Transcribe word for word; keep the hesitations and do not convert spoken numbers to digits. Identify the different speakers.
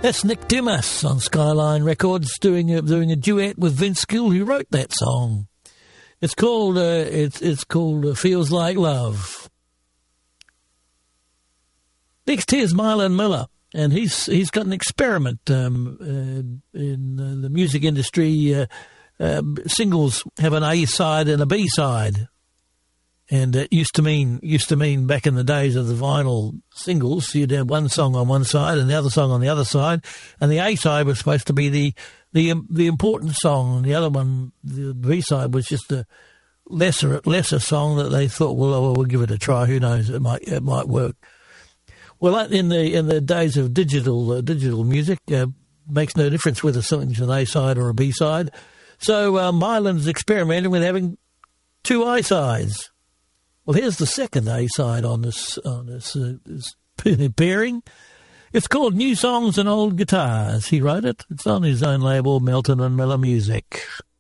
Speaker 1: That's Nick Dimas on Skyline Records doing a, doing a duet with Vince Gill, who wrote that song. It's called uh, it's it's called uh, Feels Like Love. Next here's Mylan Miller, and he's he's got an experiment um, uh, in uh, the music industry. Uh, uh, singles have an A side and a B side. And it used to mean used to mean back in the days of the vinyl singles, you'd have one song on one side and the other song on the other side, and the A side was supposed to be the the the important song, and the other one, the B side, was just a lesser lesser song that they thought, well, oh, we'll give it a try. Who knows? It might it might work. Well, in the in the days of digital uh, digital music, uh, makes no difference whether something's an A side or a B side. So uh, Mylan's experimenting with having two A sides. Well, here's the second A-side on this on this, uh, this pairing. It's called New Songs and Old Guitars. He wrote it. It's on his own label, Melton and Miller Music.